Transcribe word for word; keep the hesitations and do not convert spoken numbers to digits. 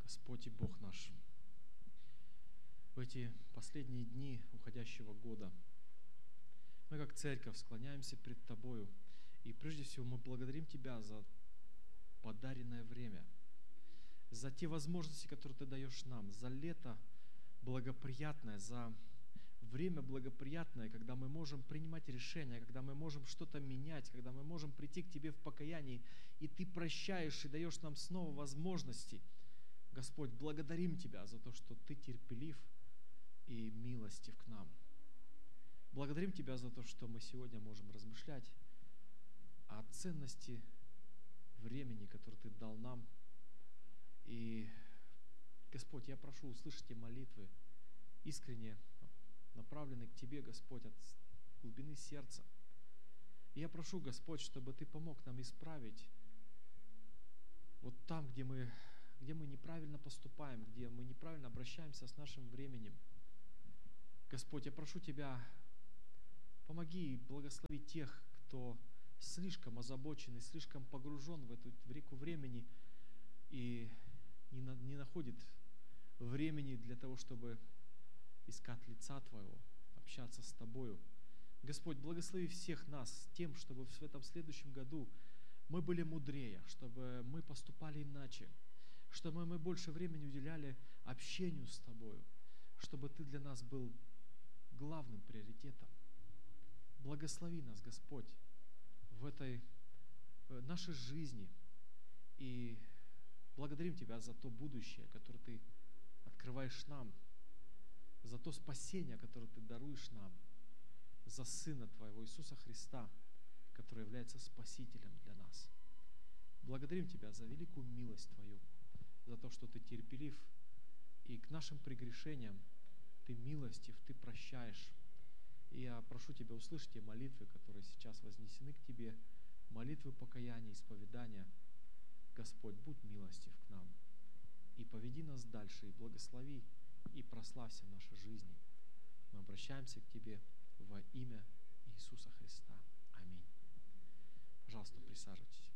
Господь и Бог наш, в эти последние дни уходящего года мы как церковь склоняемся пред Тобою, и прежде всего мы благодарим Тебя за подаренное время, за те возможности, которые Ты даешь нам, за лето благоприятное, за время благоприятное, когда мы можем принимать решения, когда мы можем что-то менять, когда мы можем прийти к Тебе в покаянии, и Ты прощаешь и даешь нам снова возможности. Господь, благодарим Тебя за то, что Ты терпелив и милостив к нам. Благодарим Тебя за то, что мы сегодня можем размышлять о ценности времени, которое Ты дал нам. И, Господь, я прошу, услышите молитвы, искренне направленные к Тебе, Господь, от глубины сердца. И я прошу, Господь, чтобы Ты помог нам исправить вот там, где мы, где мы неправильно поступаем, где мы неправильно обращаемся с нашим временем. Господь, я прошу Тебя, помоги и благослови тех, кто слишком озабочен и слишком погружен в эту в реку времени и не, на, не находит времени для того, чтобы искать лица Твоего, общаться с Тобою. Господь, благослови всех нас тем, чтобы в этом следующем году мы были мудрее, чтобы мы поступали иначе, чтобы мы больше времени уделяли общению с Тобою, чтобы Ты для нас был главным приоритетом. Благослови нас, Господь, в этой в нашей жизни. И благодарим Тебя за то будущее, которое Ты открываешь нам, за то спасение, которое Ты даруешь нам, за Сына Твоего Иисуса Христа, который является Спасителем для нас. Благодарим Тебя за великую милость Твою, за то, что Ты терпелив, и к нашим прегрешениям Ты милостив, Ты прощаешь. И я прошу Тебя, услышь те молитвы, которые сейчас вознесены к Тебе, молитвы покаяния, исповедания. Господь, будь милостив к нам и поведи нас дальше, и благослови, и прославься в нашей жизни. Мы обращаемся к Тебе во имя Иисуса Христа. Аминь. Пожалуйста, присаживайтесь.